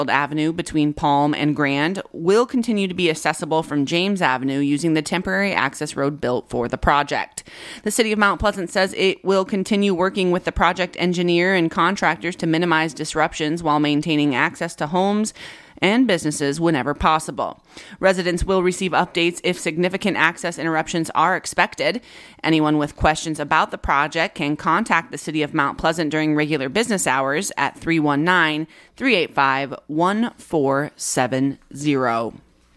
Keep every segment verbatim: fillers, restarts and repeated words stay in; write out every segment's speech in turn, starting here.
Avenue between Palm and Grand will continue to be accessible from James Avenue using the temporary access road built for the project. The City of Mount Pleasant says it will continue working with the project engineer and contractors to minimize disruptions while maintaining access to homes and businesses whenever possible. Residents will receive updates if significant access interruptions are expected. Anyone with questions about the project can contact the City of Mount Pleasant during regular business hours at three one nine, three eight five, one four seven zero.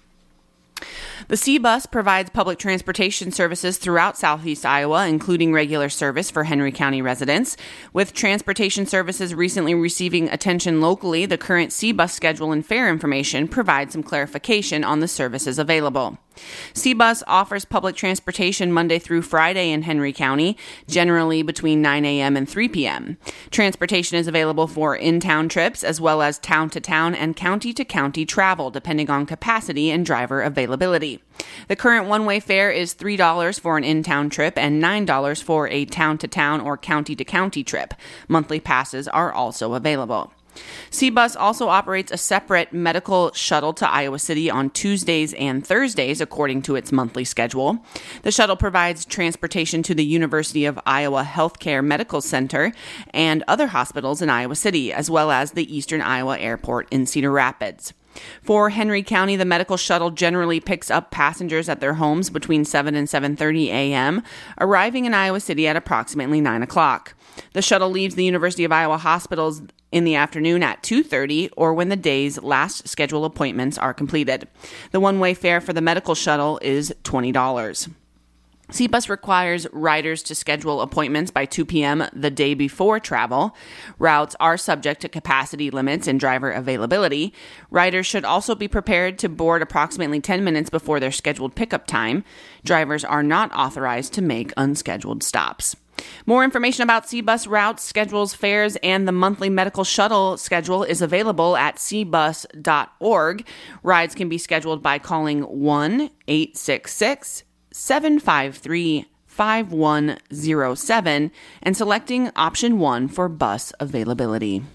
The C-Bus provides public transportation services throughout Southeast Iowa, including regular service for Henry County residents. With transportation services recently receiving attention locally, the current C-Bus schedule and fare information provide some clarification on the services available. C-Bus offers public transportation Monday through Friday in Henry County, generally between nine a.m. and three p.m. Transportation is available for in-town trips as well as town-to-town and county-to-county travel, depending on capacity and driver availability. The current one-way fare is three dollars for an in-town trip and nine dollars for a town-to-town or county-to-county trip. Monthly passes are also available. C-Bus also operates a separate medical shuttle to Iowa City on Tuesdays and Thursdays, according to its monthly schedule. The shuttle provides transportation to the University of Iowa Healthcare Medical Center and other hospitals in Iowa City, as well as the Eastern Iowa Airport in Cedar Rapids. For Henry County, the medical shuttle generally picks up passengers at their homes between seven and seven thirty a.m., arriving in Iowa City at approximately nine o'clock. The shuttle leaves the University of Iowa hospitals in the afternoon at two thirty or when the day's last scheduled appointments are completed. The one-way fare for the medical shuttle is twenty dollars. C-Bus requires riders to schedule appointments by two p.m. the day before travel. Routes are subject to capacity limits and driver availability. Riders should also be prepared to board approximately ten minutes before their scheduled pickup time. Drivers are not authorized to make unscheduled stops. More information about C-Bus routes, schedules, fares, and the monthly medical shuttle schedule is available at c bus dot org. Rides can be scheduled by calling one eight six six, seven five three, five one zero seven and selecting option one for bus availability.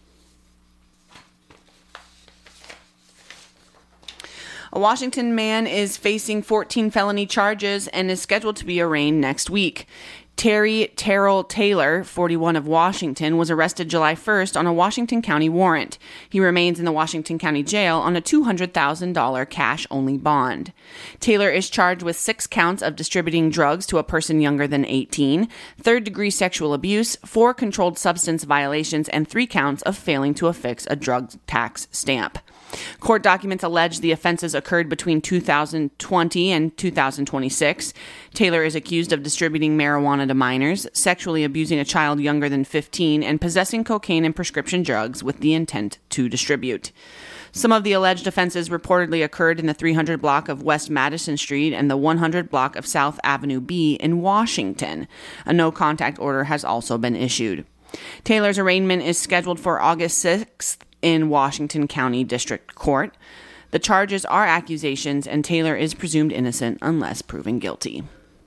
A Washington man is facing fourteen felony charges and is scheduled to be arraigned next week. Terry Terrell Taylor, forty-one, of Washington, was arrested July first on a Washington County warrant. He remains in the Washington County Jail on a two hundred thousand dollars cash-only bond. Taylor is charged with six counts of distributing drugs to a person younger than eighteen, third-degree sexual abuse, four controlled substance violations, and three counts of failing to affix a drug tax stamp. Court documents allege the offenses occurred between two thousand twenty and two thousand twenty-six. Taylor is accused of distributing marijuana to minors, sexually abusing a child younger than fifteen, and possessing cocaine and prescription drugs with the intent to distribute. Some of the alleged offenses reportedly occurred in the three hundred block of West Madison Street and the one hundred block of South Avenue B in Washington. A no-contact order has also been issued. Taylor's arraignment is scheduled for August sixth in Washington County District Court. The charges are accusations, and Taylor is presumed innocent unless proven guilty.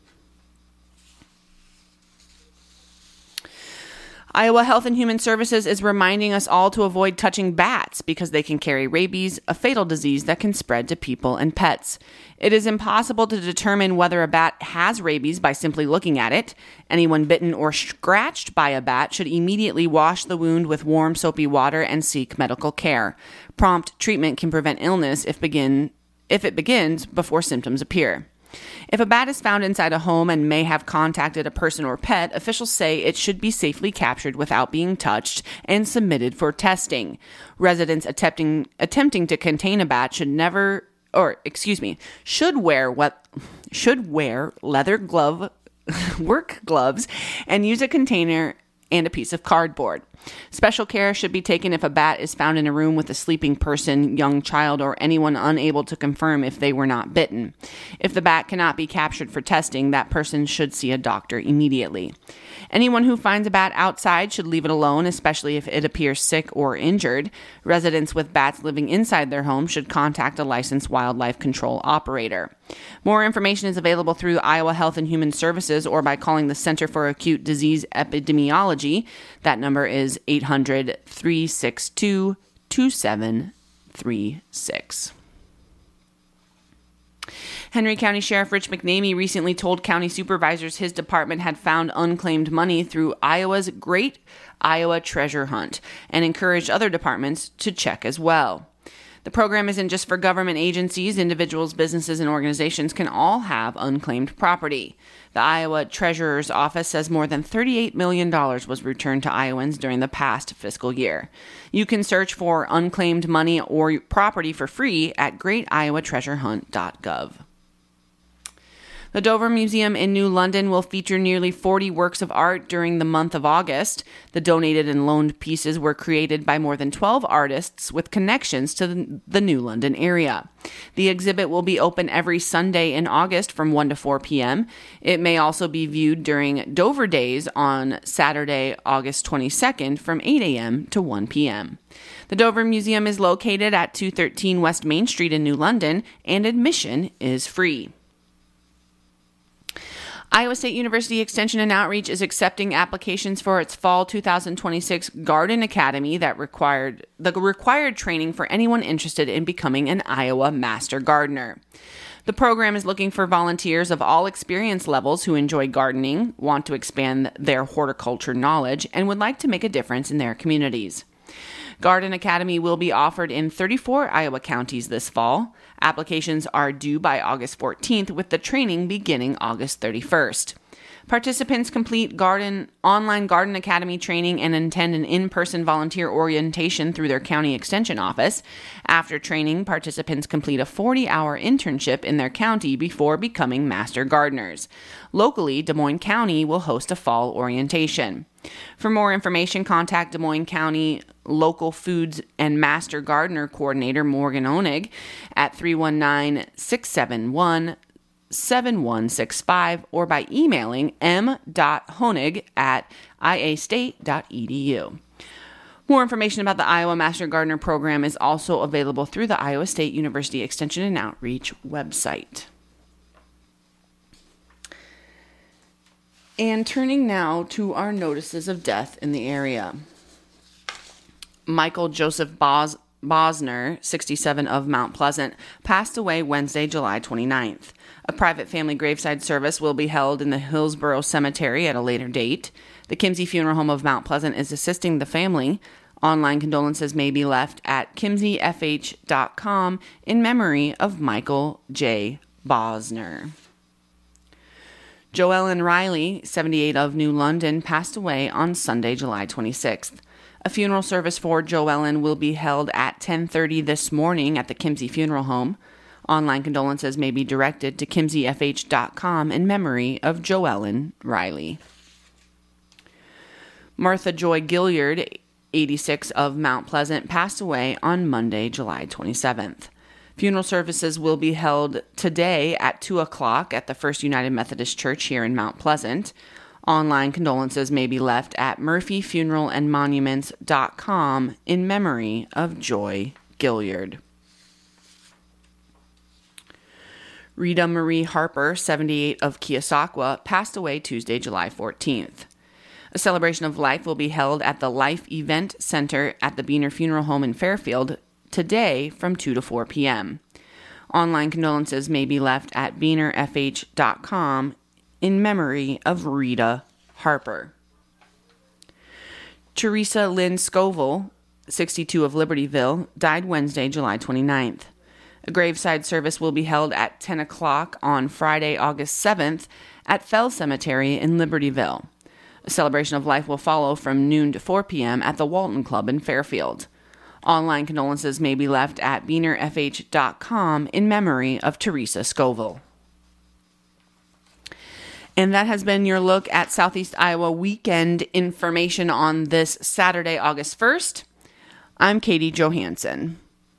Iowa Health and Human Services is reminding us all to avoid touching bats because they can carry rabies, a fatal disease that can spread to people and pets. It is impossible to determine whether a bat has rabies by simply looking at it. Anyone bitten or scratched by a bat should immediately wash the wound with warm, soapy water and seek medical care. Prompt treatment can prevent illness if begin if it begins before symptoms appear. If a bat is found inside a home and may have contacted a person or pet, officials say it should be safely captured without being touched and submitted for testing. Residents attempting attempting to contain a bat should never, or excuse me, should wear what should wear leather glove work gloves and use a container and a piece of cardboard. Special care should be taken if a bat is found in a room with a sleeping person, young child, or anyone unable to confirm if they were not bitten. If the bat cannot be captured for testing, that person should see a doctor immediately. Anyone who finds a bat outside should leave it alone, especially if it appears sick or injured. Residents with bats living inside their home should contact a licensed wildlife control operator. More information is available through Iowa Health and Human Services or by calling the Center for Acute Disease Epidemiology. That number is eight hundred, three six two, two seven three six. Henry County Sheriff Rich McNamee recently told county supervisors his department had found unclaimed money through Iowa's Great Iowa Treasure Hunt and encouraged other departments to check as well. The program isn't just for government agencies. Individuals, businesses, and organizations can all have unclaimed property. The Iowa Treasurer's Office says more than thirty-eight million dollars was returned to Iowans during the past fiscal year. You can search for unclaimed money or property for free at great iowa treasure hunt dot gov. The Dover Museum in New London will feature nearly forty works of art during the month of August. The donated and loaned pieces were created by more than twelve artists with connections to the New London area. The exhibit will be open every Sunday in August from one to four p.m. It may also be viewed during Dover Days on Saturday, August twenty-second from eight a.m. to one p.m. The Dover Museum is located at two thirteen West Main Street in New London, and admission is free. Iowa State University Extension and Outreach is accepting applications for its fall two thousand twenty-six Garden Academy that required the required training for anyone interested in becoming an Iowa Master Gardener. The program is looking for volunteers of all experience levels who enjoy gardening, want to expand their horticulture knowledge, and would like to make a difference in their communities. Garden Academy will be offered in thirty-four Iowa counties this fall. Applications are due by August fourteenth, with the training beginning August thirty-first. Participants complete garden online Garden Academy training and attend an in-person volunteer orientation through their county extension office. After training, participants complete a forty-hour internship in their county before becoming master gardeners. Locally, Des Moines County will host a fall orientation. For more information, contact Des Moines County Local Foods and Master Gardener Coordinator Morgan Onig at three one nine, six seven one, seven one six five or by emailing m dot honig at i a state dot e d u. More information about the Iowa Master Gardener program is also available through the Iowa State University Extension and Outreach website. And turning now to our notices of death in the area. Michael Joseph Bos- Bosner, sixty-seven, of Mount Pleasant, passed away Wednesday, July twenty-ninth. A private family graveside service will be held in the Hillsborough Cemetery at a later date. The Kimsey Funeral Home of Mount Pleasant is assisting the family. Online condolences may be left at kimsey f h dot com in memory of Michael J. Bosner. Joellen Riley, seventy-eight, of New London, passed away on Sunday, July twenty-sixth. A funeral service for Joellen will be held at ten thirty this morning at the Kimsey Funeral Home. Online condolences may be directed to kimsey f h dot com in memory of Joellen Riley. Martha Joy Gilliard, eighty-six, of Mount Pleasant, passed away on Monday, July twenty-seventh. Funeral services will be held today at two o'clock at the First United Methodist Church here in Mount Pleasant. Online condolences may be left at murphy funeral and monuments dot com in memory of Joy Gilliard. Rita Marie Harper, seventy-eight, of Keosauqua, passed away Tuesday, July fourteenth. A celebration of life will be held at the Life Event Center at the Beaner Funeral Home in Fairfield today from two to four p.m. Online condolences may be left at beaner f h dot com in memory of Rita Harper. Teresa Lynn Scoville, sixty-two, of Libertyville, died Wednesday, July twenty-ninth. A graveside service will be held at ten o'clock on Friday, August seventh at Fell Cemetery in Libertyville. A celebration of life will follow from noon to four p.m. at the Walton Club in Fairfield. Online condolences may be left at beaner f h dot com in memory of Teresa Scoville. And that has been your look at Southeast Iowa weekend information on this Saturday, August first. I'm Katie Johansson.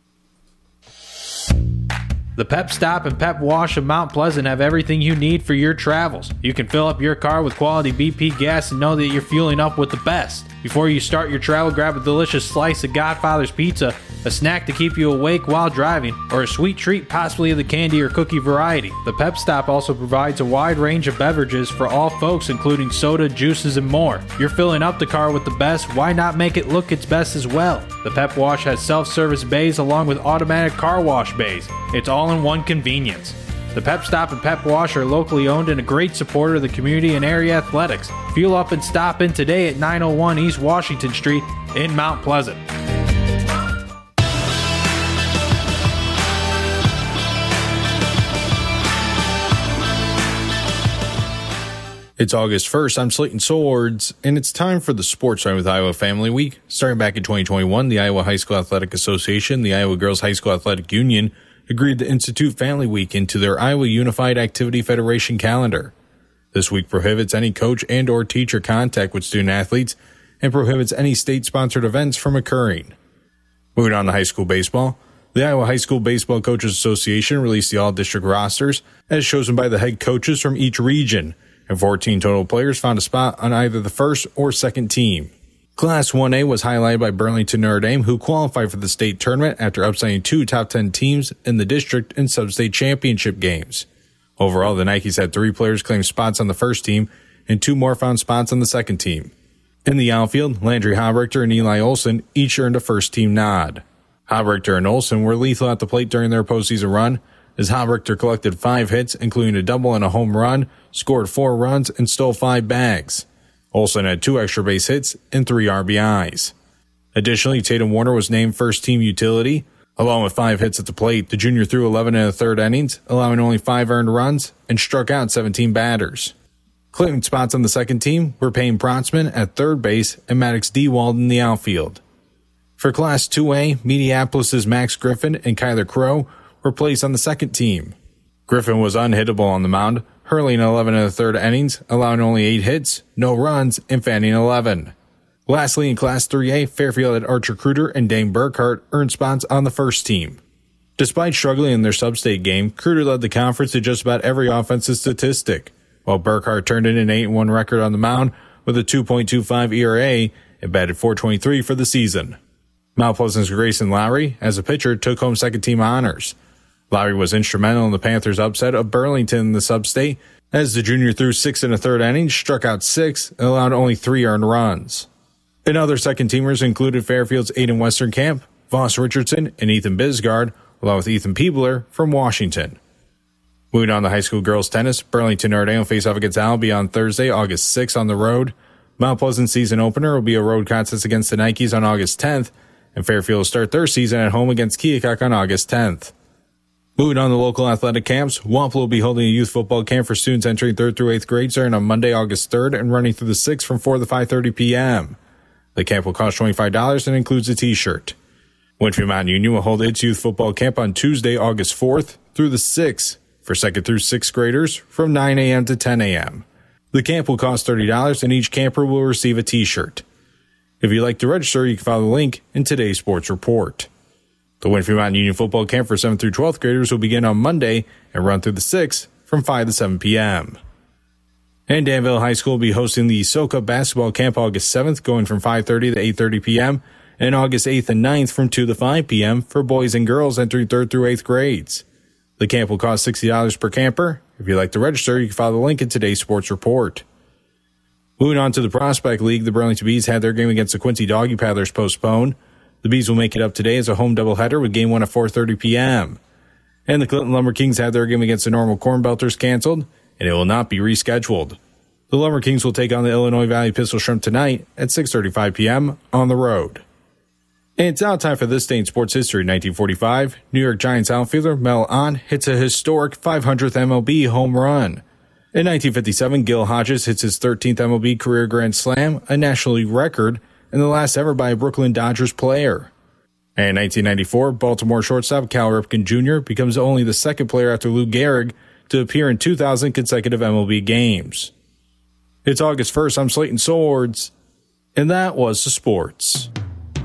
The Pep Stop and Pep Wash of Mount Pleasant have everything you need for your travels. You can fill up your car with quality B P gas and know that you're fueling up with the best. Before you start your travel, grab a delicious slice of Godfather's Pizza, a snack to keep you awake while driving, or a sweet treat possibly of the candy or cookie variety. The Pep Stop also provides a wide range of beverages for all folks, including soda, juices, and more. You're filling up the car with the best, why not make it look its best as well? The Pep Wash has self-service bays along with automatic car wash bays. It's all in one convenience. The Pep Stop and Pep Wash are locally owned and a great supporter of the community and area athletics. Fuel up and stop in today at nine oh one East Washington Street in Mount Pleasant. It's August first, I'm Slayton Swords, and it's time for the Sports Time with Iowa Family Week. Starting back in twenty twenty-one, the Iowa High School Athletic Association, the Iowa Girls High School Athletic Union, agreed to institute Family Week into their Iowa Unified Activity Federation calendar. This week prohibits any coach and or teacher contact with student athletes and prohibits any state-sponsored events from occurring. Moving on to high school baseball, the Iowa High School Baseball Coaches Association released the all-district rosters as chosen by the head coaches from each region, and fourteen total players found a spot on either the first or second team. Class one A was highlighted by Burlington Notre Dame, who qualified for the state tournament after upsetting two top ten teams in the district in sub-state championship games. Overall, the Nikes had three players claim spots on the first team, and two more found spots on the second team. In the outfield, Landry Hobrichter and Eli Olson each earned a first-team nod. Hobrichter and Olson were lethal at the plate during their postseason run, as Hobrichter collected five hits, including a double and a home run, scored four runs, and stole five bags. Olson had two extra base hits and three R B Is. Additionally, Tatum Warner was named first-team utility. Along with five hits at the plate, the junior threw eleven in the third innings, allowing only five earned runs, and struck out seventeen batters. Claiming spots on the second team were Payne Protzman at third base and Maddox Dewald in the outfield. For Class two A, Mediapolis's Max Griffin and Kyler Crow were placed on the second team. Griffin was unhittable on the mound, hurling eleven in the third innings, allowing only eight hits, no runs, and fanning eleven. Lastly, in Class three A, Fairfield had Archer Kruder and Dane Burkhart earned spots on the first team. Despite struggling in their sub-state game, Kruder led the conference to just about every offensive statistic, while Burkhart turned in an eight and one record on the mound with a two point two five E R A and batted four twenty-three for the season. Mount Pleasant's Grayson Lowry, as a pitcher, took home second-team honors. Lowry was instrumental in the Panthers' upset of Burlington in the sub-state, as the junior threw six in the third inning, struck out six, and allowed only three earned runs. And other second-teamers included Fairfield's Aiden Westerkamp, Voss Richardson, and Ethan Bisgard, along with Ethan Peebler from Washington. Moving on to high school girls tennis, Burlington Notre Dame will face off against Albi on Thursday, August sixth on the road. Mount Pleasant's season opener will be a road contest against the Nikes on August tenth, and Fairfield will start their season at home against Keokuk on August tenth. Moving on to local athletic camps, Wampler will be holding a youth football camp for students entering third through eighth grade starting on Monday, August third, and running through the sixth from four to five thirty p.m. The camp will cost twenty-five dollars and includes a t-shirt. Winfield Mountain Union will hold its youth football camp on Tuesday, August fourth through the sixth for second through sixth graders from nine a.m. to ten a.m. The camp will cost thirty dollars and each camper will receive a t-shirt. If you'd like to register, you can follow the link in today's sports report. The Winfield Mountain Union football camp for seventh through twelfth graders will begin on Monday and run through the sixth from five to seven p.m. And Danville High School will be hosting the SoCup basketball camp August seventh, going from five thirty to eight thirty p.m., and August eighth and ninth from two to five p.m. for boys and girls entering third through eighth grades. The camp will cost sixty dollars per camper. If you'd like to register, you can follow the link in today's sports report. Moving on to the Prospect League, the Burlington Bees had their game against the Quincy Doggy Paddlers postponed. The Bees will make it up today as a home doubleheader with game one at four thirty p.m. And the Clinton Lumber Kings had their game against the Normal Corn Belters canceled, and it will not be rescheduled. The Lumber Kings will take on the Illinois Valley Pistol Shrimp tonight at six thirty-five p.m. on the road. And it's now time for this day in sports history. nineteen forty-five, New York Giants outfielder Mel Ott hits a historic five hundredth M L B home run. In nineteen fifty-seven, Gil Hodges hits his thirteenth M L B career grand slam, a National League record, and the last ever by a Brooklyn Dodgers player. And in nineteen ninety-four, Baltimore shortstop Cal Ripken Junior becomes only the second player after Lou Gehrig to appear in two thousand consecutive M L B games. It's August first, I'm Slayton Swords, and that was the sports.